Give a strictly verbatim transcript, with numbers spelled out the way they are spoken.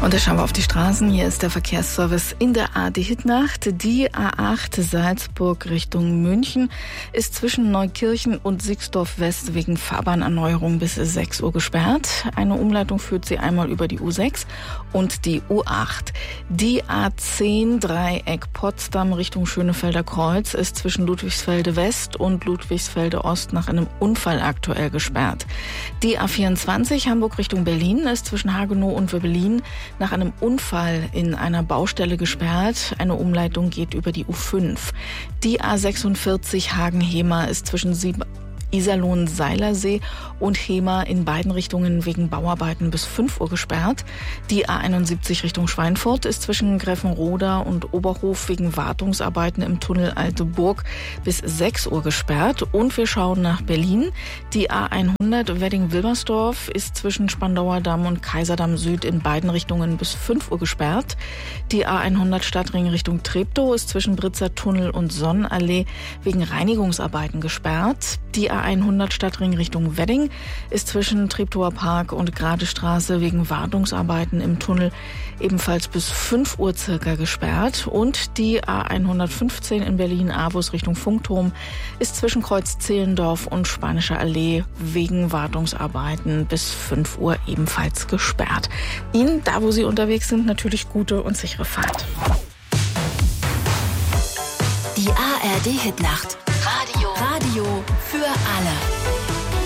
Und da schauen wir auf die Straßen. Hier ist der Verkehrsservice in der A D-Hitnacht. Die A acht Salzburg Richtung München ist zwischen Neukirchen und Sixdorf West wegen Fahrbahnerneuerung bis sechs Uhr gesperrt. Eine Umleitung führt sie einmal über die U sechs und die U acht. Die A zehn Dreieck Potsdam Richtung Schönefelder Kreuz ist zwischen Ludwigsfelde West und Ludwigsfelde Ost nach einem Unfall aktuell gesperrt. Die A vierundzwanzig Hamburg Richtung Berlin ist zwischen Hagenow und Wöbbelin nach einem Unfall in einer Baustelle gesperrt. Eine Umleitung geht über die U fünf. Die A sechsundvierzig Hagen-Hemer ist zwischen Sieb Iserlohn-Seilersee und Hemer in beiden Richtungen wegen Bauarbeiten bis fünf Uhr gesperrt. Die A einundsiebzig Richtung Schweinfurt ist zwischen Greffenroda und Oberhof wegen Wartungsarbeiten im Tunnel Alte Burg bis sechs Uhr gesperrt. Und wir schauen nach Berlin. Die A hundert Wedding-Wilmersdorf ist zwischen Spandauer Damm und Kaiserdamm Süd in beiden Richtungen bis fünf Uhr gesperrt. Die A hundert Stadtring Richtung Treptow ist zwischen Britzer Tunnel und Sonnenallee wegen Reinigungsarbeiten gesperrt. Die A hundert Stadtring Richtung Wedding ist zwischen Treptower Park und Gradestraße wegen Wartungsarbeiten im Tunnel ebenfalls bis fünf Uhr circa gesperrt. Und die A hundertfünfzehn in Berlin-Avus Richtung Funkturm ist zwischen Kreuz Zehlendorf und Spanischer Allee wegen Wartungsarbeiten bis fünf Uhr ebenfalls gesperrt. Ihnen, da wo Sie unterwegs sind, natürlich gute und sichere Fahrt. Die A R D-Hitnacht. Radio. Radio für alle.